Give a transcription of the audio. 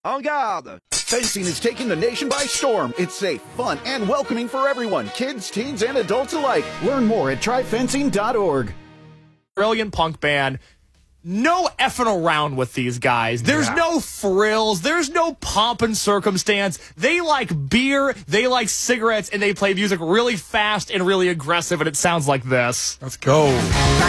En garde! Fencing is taking the nation by storm. It's safe, fun, and welcoming for everyone, kids, teens, and adults alike. Learn more at tryfencing.org. Brilliant punk band. No effing around with these guys. There's no frills. There's no pomp and circumstance. They like beer, they like cigarettes, and they play music really fast and really aggressive, and it sounds like this. Let's go.